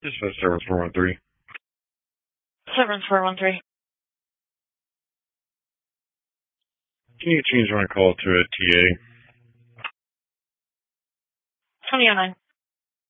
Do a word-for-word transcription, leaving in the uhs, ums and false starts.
Dispatch service four one three. Seven four one three. Can you change my call to a T A? twenty oh nine.